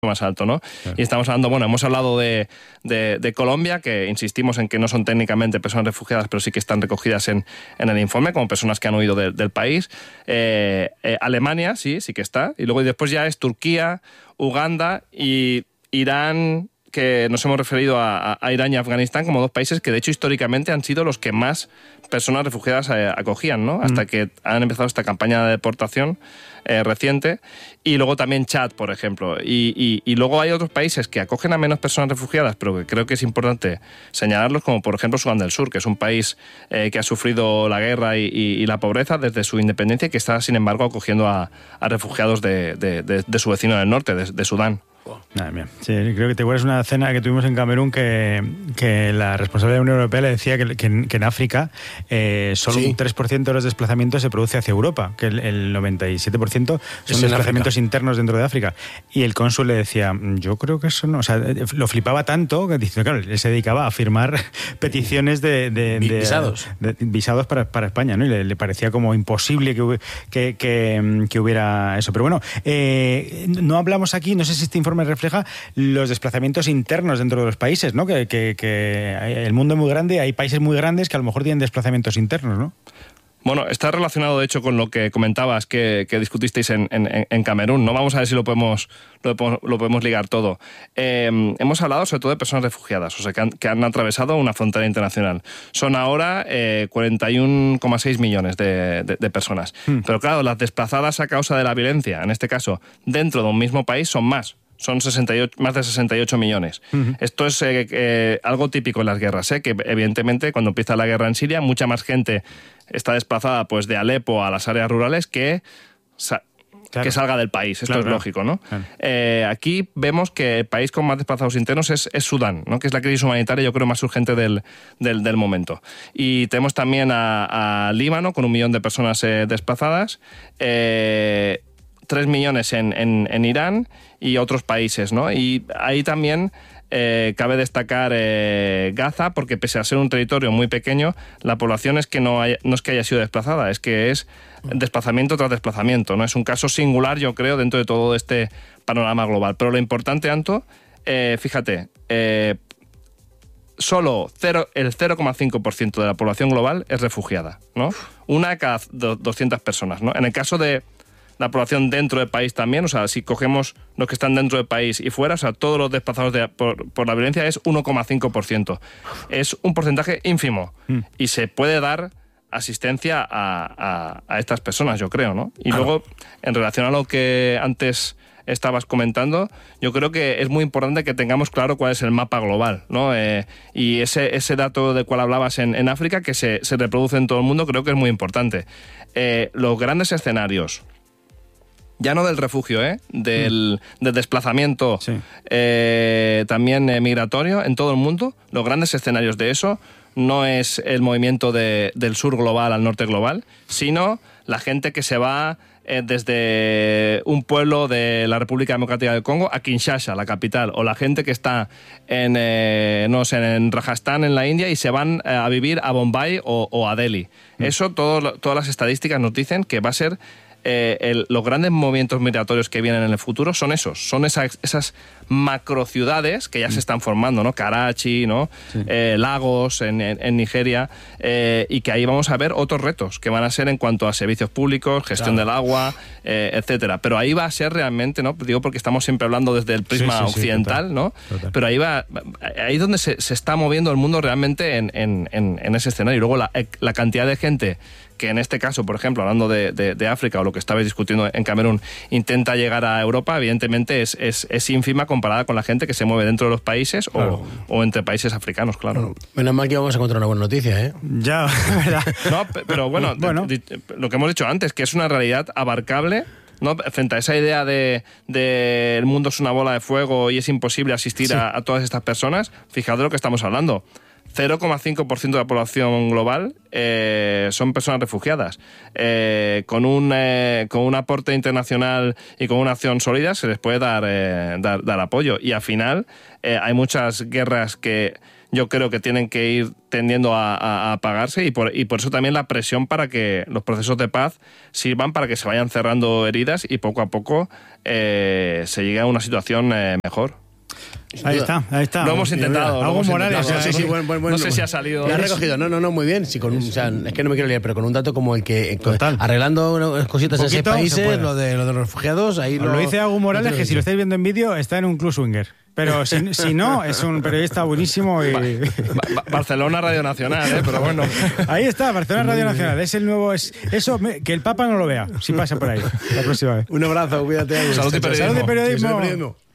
más alto, ¿no? Claro. Y estamos hablando, bueno, hemos hablado de Colombia, que insistimos en que no son técnicamente personas refugiadas, pero sí que están recogidas en el informe como personas que han huido del país. Alemania, sí que está. Y luego después ya es Turquía, Uganda y Irán, que nos hemos referido a Irán y Afganistán como dos países que de hecho históricamente han sido los que más personas refugiadas acogían, ¿no? Hasta que han empezado esta campaña de deportación reciente. Y luego también Chad, por ejemplo. Y luego hay otros países que acogen a menos personas refugiadas, pero que creo que es importante señalarlos, como por ejemplo Sudán del Sur, que es un país que ha sufrido la guerra y la pobreza desde su independencia y que está, sin embargo, acogiendo a refugiados de su vecino del norte, de Sudán. Madre mía. Sí, creo que te acuerdas una cena que tuvimos en Camerún que la responsable de la Unión Europea le decía que en África solo un 3% de los desplazamientos se produce hacia Europa, que el 97% son desplazamientos internos dentro de África. Y el cónsul le decía, yo creo que eso no... O sea, lo flipaba tanto que dice, claro, él se dedicaba a firmar peticiones de visados para España, ¿no? Y le parecía como imposible que hubiera eso. Pero bueno, no hablamos aquí, no sé si este informe refleja los desplazamientos internos dentro de los países, ¿no? Que el mundo es muy grande, hay países muy grandes que a lo mejor tienen desplazamientos internos, ¿no? Bueno, está relacionado de hecho con lo que comentabas que discutisteis en Camerún, ¿no? Vamos a ver si lo podemos ligar todo. Hemos hablado sobre todo de personas refugiadas, o sea, que han atravesado una frontera internacional. Son ahora 41,6 millones de personas. Pero claro, las desplazadas a causa de la violencia, en este caso, dentro de un mismo país, son más. Son más de 68 millones. Esto es algo típico en las guerras, que evidentemente cuando empieza la guerra en Siria, mucha más gente está desplazada pues de Alepo a las áreas rurales que salga del país. Esto es lógico, ¿no? Claro. Aquí vemos que el país con más desplazados internos es Sudán, ¿no? Que es la crisis humanitaria, yo creo, más urgente del momento. Y tenemos también a Líbano, con 1 millón de personas desplazadas, 3 millones en Irán y otros países, ¿no? Y ahí también cabe destacar Gaza, porque pese a ser un territorio muy pequeño, la población es que no es que haya sido desplazada, es que es desplazamiento tras desplazamiento, ¿no? Es un caso singular, yo creo, dentro de todo este panorama global. Pero lo importante, Anto, fíjate, solo el 0,5% de la población global es refugiada, ¿no? Una cada 200 personas, ¿no? En el caso de la población dentro del país también, o sea, si cogemos los que están dentro del país y fuera, o sea, todos los desplazados por la violencia es 1,5%. Es un porcentaje ínfimo y se puede dar asistencia a estas personas, yo creo, ¿no? Y luego, en relación a lo que antes estabas comentando, yo creo que es muy importante que tengamos claro cuál es el mapa global, ¿no? Y ese dato del cual hablabas en África, que se reproduce en todo el mundo, creo que es muy importante. Los grandes escenarios, ya no del refugio, del desplazamiento, también migratorio en todo el mundo, los grandes escenarios de eso no es el movimiento del sur global al norte global, sino la gente que se va desde un pueblo de la República Democrática del Congo a Kinshasa, la capital, o la gente que está en Rajastán, en la India, y se van a vivir a Bombay o a Delhi. Eso, todas las estadísticas nos dicen que va a ser los grandes movimientos migratorios que vienen en el futuro son esas macrociudades que ya se están formando, ¿no? Karachi, ¿no? Lagos en Nigeria, y que ahí vamos a ver otros retos que van a ser en cuanto a servicios públicos, gestión del agua, etcétera. Pero ahí va a ser realmente, ¿no? Digo porque estamos siempre hablando desde el prisma occidental, total, ¿no? Total. Pero ahí es donde se está moviendo el mundo realmente en ese escenario. Y luego la cantidad de gente que en este caso, por ejemplo, hablando de África o lo que estabais discutiendo en Camerún, intenta llegar a Europa, evidentemente es ínfima comparada con la gente que se mueve dentro de los países, claro, o entre países africanos, claro. Menos mal que vamos a encontrar una buena noticia, ¿eh? Ya, ¿verdad? No, pero bueno, lo que hemos dicho antes, que es una realidad abarcable, ¿no? Frente a esa idea de el mundo es una bola de fuego y es imposible asistir a todas estas personas, fijaos de lo que estamos hablando. 0,5% de la población global son personas refugiadas. Con un aporte internacional y con una acción sólida se les puede dar apoyo. Y al final hay muchas guerras que yo creo que tienen que ir tendiendo a apagarse y por eso también la presión para que los procesos de paz sirvan para que se vayan cerrando heridas y poco a poco se llegue a una situación mejor. Ahí está. Lo hemos intentado. Algo Morales. No sé si ha salido. Lo has recogido. No, muy bien. Sí, o sea, es que no me quiero liar, pero con un dato como el que arreglando unas cositas en ese países, lo de los refugiados, ahí lo dice Agus Morales, que si lo estáis viendo en vídeo, está en un club swinger. Pero si no, es un periodista buenísimo. Barcelona Radio Nacional, pero bueno. Ahí está, Barcelona Radio Nacional. Es el nuevo. Eso, que el Papa no lo vea, si pasa por ahí la próxima vez. Un abrazo, cuídate. Salud y periodismo. Salud y periodismo.